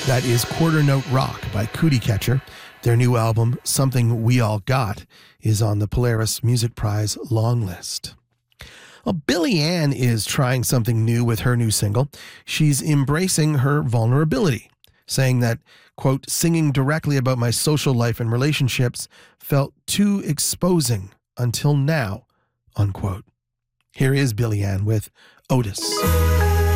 That is Quarter Note Rock by Cootie Catcher. Their new album, Something We All Got, is on the Polaris Music Prize long list. Well, Billie Ann is trying something new with her new single. She's embracing her vulnerability, saying that, quote, singing directly about my social life and relationships felt too exposing until now, unquote. Here is Billie Ann with Otis.